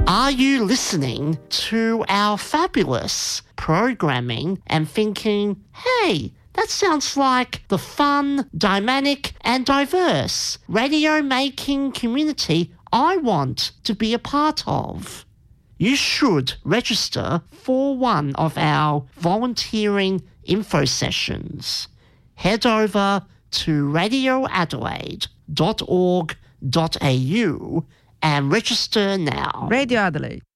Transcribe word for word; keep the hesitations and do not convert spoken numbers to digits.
Are you listening to our fabulous programming and thinking, hey, that sounds like the fun, dynamic and diverse radio-making community I want to be a part of? You should register for one of our volunteering info sessions. Head over to radio adelaide dot org dot a u and register now. Radio Adelaide